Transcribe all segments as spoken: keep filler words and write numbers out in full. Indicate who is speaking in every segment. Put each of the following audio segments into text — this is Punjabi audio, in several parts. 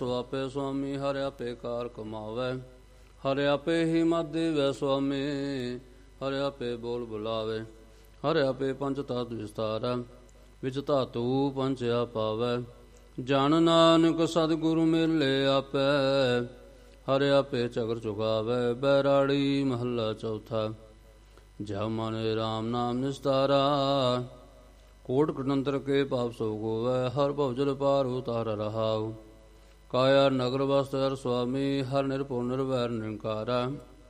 Speaker 1: ਸੋ ਆਪੇ ਸੁਆਮੀ ਹਰਿ ਆਪੇ ਕਾਰ ਕਮਾਵੇ, ਹਰਿ ਆਪੇ ਹੀ ਮਤ ਦੇਵੈ ਸੁਆਮੀ, ਹਰਿ ਆਪੇ ਬੋਲ ਬੁਲਾਵੇ, ਹਰਿ ਆਪੇ ਪੰਚ ਤਤ ਵਿਸਤਾਰੈ, ਵਿੱਚ ਧਾਤੂ ਪੰਚਿਆ ਪਾਵੈ। ਜਨ ਨਾਨਕ ਸਤਿਗੁਰੂ ਮਿਲੇ ਆਪੈ, ਹਰਿ ਆਪੇ ਝਗਰ ਚੁਕਾਵੈ। ਬੈਰਾੜੀ ਮਹੱਲਾ ਚੌਥਾ। ਜਹ ਮਨ ਰਾਮ ਨਾਮ ਨਿਸਤਾਰਾ, ਕੋਟ ਕਟੰਤਰ ਕੇ ਪਾਪ ਸੋ ਗੋਵੈ। ਹਰ ਭਵਜਲ ਪਾਰ ਉਤਾਰ ਰਹਾਉ, ਕਾਇਆ ਨਗਰ ਵਸਤ ਹਰ ਸੁਆਮੀ। ਹਰ ਨਿਰਭਉ ਨਿਰਵੈਰ ਨਿਰੰਕਾਰਾ,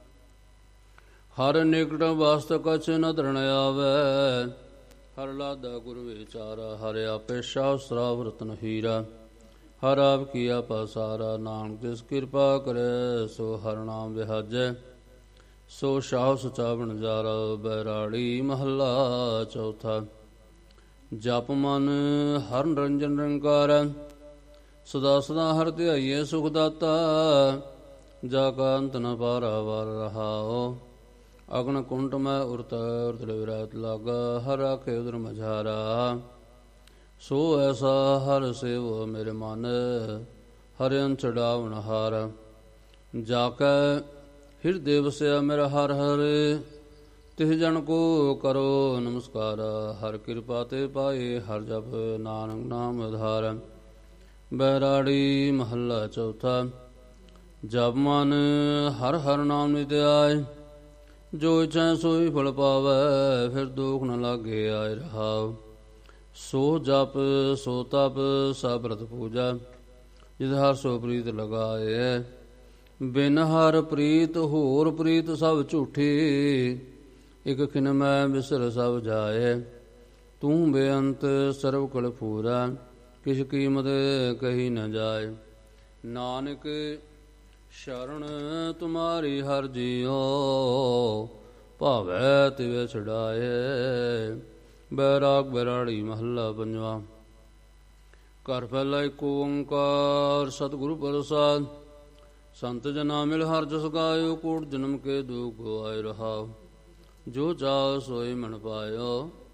Speaker 1: ਹਰ ਨਿਕਟ ਵਸਤ ਕਛ ਨ ਧਰਨ ਆਵੈ। ਹਰ ਲਾਦਾ ਗੁਰ ਵਿਚਾਰਾ, ਹਰਿ ਆਪੇ ਸ਼ਾਸਤਰਾ ਰਤਨ ਹੀਰਾ। ਹਰ ਆਪ ਕੀਆ ਪਾਸਾਰਾ, ਨਾਨਕ ਜਿਸ ਕਿਰਪਾ ਕਰੈ। ਸੋ ਹਰ ਨਾਮ ਵਿਹਾਜੈ, ਸੋ ਸ਼ਾਹ ਸੁਚਾ ਬਣਜਾਰਾ। ਬੈਰਾੜੀ ਮਹੱਲਾ ਚੌਥਾ। ਜਪ ਮਨ ਹਰ ਨਿਰੰਜਨ ਨਿਰੰਕਾਰ, ਸਦਾ ਸਦਾ ਹਰਿ ਧਿਆਈਏ ਸੁਖ ਦਾਤਾ। ਜਾ ਕਾ ਅੰਤ ਨ ਪਾਰਾਵਾਰ ਰਹਾਉ, ਅਗਨ ਕੁੰਟ ਮੈਂ ਉਰਤ ਉਰਤ ਵਿਰਾਤ ਲਾਗਾ। ਹਰ ਆਖੇ ਉਦਰ ਮਝਾਰਾ, ਸੋ ਐਸਾ ਹਰ ਸੇਵ ਮੇਰੇ ਮਨ। ਹਰਿ ਅੰਨ ਚੜਾਵਨ ਹਾਰ, ਜਾ ਕੈ ਹਿਰਦੇ ਵਸਿਆ ਮੇਰਾ ਹਰਿ ਹਰਿ। ਤਿਹ ਜਨ ਕੋ ਕਰੋ ਨਮਸਕਾਰ, ਹਰ ਕਿਰਪਾ ਤੇ ਪਾਏ ਹਰ ਜਪ ਨਾਨਕ ਨਾਮ ਆਧਾਰ। ਬੈਰਾੜੀ ਮਹੱਲਾ ਚੌਥਾ। ਜਪ ਮਨ ਹਰ ਹਰ ਨਾਮ ਨਿਤ ਆਏ, ਜੋ ਇਛੈ ਸੋਈ ਫਲ ਪਾਵੈ। ਫਿਰ ਦੁਖ ਨ ਲਾਗੇ ਆਏ ਰਹਾਉ, ਸੋ ਜਪ ਸੋ ਤਪ ਸਭ ਬ੍ਰਤ ਪੂਜਾ। ਜਿਤ ਹਰ ਸੋ ਪ੍ਰੀਤ ਲਗਾਏ, ਬਿਨ ਹਰ ਪ੍ਰੀਤ ਹੋਰ ਪ੍ਰੀਤ ਸਭ ਝੂਠੀ। ਇਕ ਖਿਨ ਮੈਂ ਬਿਸਰ ਸਭ ਜਾਏ, ਤੂੰ ਬੇਅੰਤ ਸਰਬ ਕਲ ਪੂਰਾ। ਕਿਛ ਕੀਮਤ ਕਹੀ ਨ ਜਾਏ, ਨਾਨਕ ਸ਼ਰਨ ਤੁਮਾਰੀ ਹਰਿ ਜੀਉ। ਭਾਵੈ ਤਿਵ ਛੁਡਾਏ। ਬੈਰਾਗ ਬੈਰਾੜੀ ਮਹੱਲਾ ਪੰਜਵਾ। ਘਰ ਪਹਿਲਾ ਏਕ ਓੰਕਾਰ ਸਤਿਗੁਰੂ ਪ੍ਰਸਾਦਿ, ਸੰਤ ਜਨਾ ਮਿਲ ਹਰਿ ਜਸ ਗਾਇਓ। ਕੋਟ ਜਨਮ ਕੇ ਦੁਖ ਗਵਾਏ ਰਹਾਉ, ਜੋ ਚਾਹੁ ਸੋਈ ਮਨ ਪਾਇਓ।